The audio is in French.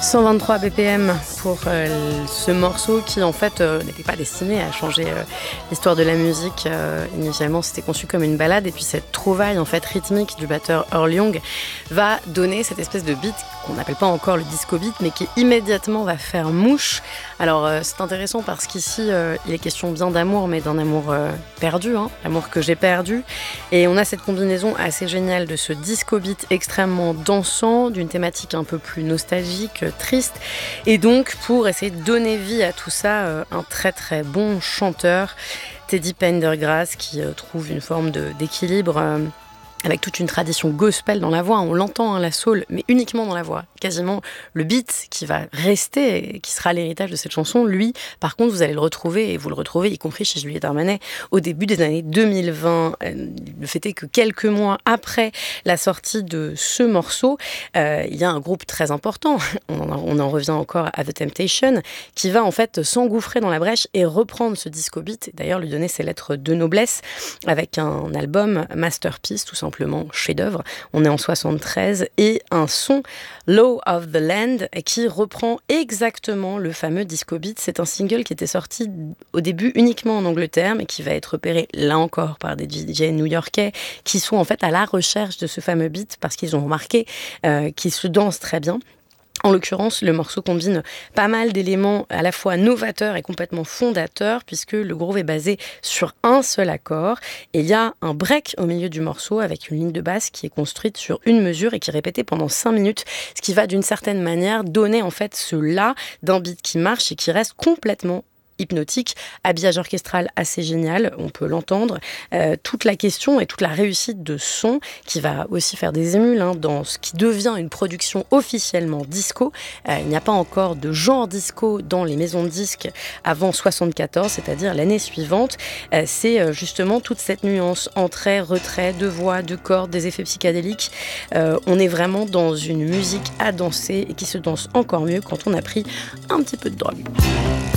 123 BPM pour ce morceau qui en fait n'était pas destiné à changer l'histoire de la musique. Initialement c'était conçu comme une ballade et puis cette trouvaille en fait rythmique du batteur Earl Young va donner cette espèce de beat qu'on n'appelle pas encore le disco beat mais qui immédiatement va faire mouche. Alors c'est intéressant parce qu'ici il est question bien d'amour mais d'un amour perdu, l'amour que j'ai perdu, et on a cette combinaison assez géniale de ce disco beat extrêmement dansant, d'une thématique un peu plus nostalgique, triste, et donc pour essayer de donner vie à tout ça, un très très bon chanteur, Teddy Pendergrass, qui trouve une forme d'équilibre avec toute une tradition gospel dans la voix. On l'entend, la soul, mais uniquement dans la voix. Quasiment le beat qui va rester et qui sera l'héritage de cette chanson, lui, par contre, vous allez le retrouver, et vous le retrouvez, y compris chez Juliette Armanet, au début des années 2020. Le fait est que quelques mois après la sortie de ce morceau, il y a un groupe très important, on en revient encore à The Temptation, qui va en fait s'engouffrer dans la brèche et reprendre ce disco beat, et d'ailleurs lui donner ses lettres de noblesse, avec un album masterpiece, tout simplement chef-d'œuvre. On est en 73 et un son Law of the Land qui reprend exactement le fameux disco beat. C'est un single qui était sorti au début uniquement en Angleterre mais qui va être repéré là encore par des DJ new-yorkais qui sont en fait à la recherche de ce fameux beat parce qu'ils ont remarqué qu'il se danse très bien. En l'occurrence, le morceau combine pas mal d'éléments à la fois novateurs et complètement fondateurs puisque le groove est basé sur un seul accord et il y a un break au milieu du morceau avec une ligne de basse qui est construite sur une mesure et qui est répétée pendant 5 minutes, ce qui va d'une certaine manière donner en fait ce la d'un beat qui marche et qui reste complètement hypnotique, habillage orchestral assez génial, on peut l'entendre, toute la question et toute la réussite de son qui va aussi faire des émules dans ce qui devient une production officiellement disco. Il n'y a pas encore de genre disco dans les maisons de disques avant 74, c'est-à-dire l'année suivante. C'est justement toute cette nuance, entrée, retrait, de voix, de cordes, des effets psychédéliques. On est vraiment dans une musique à danser et qui se danse encore mieux quand on a pris un petit peu de drogue.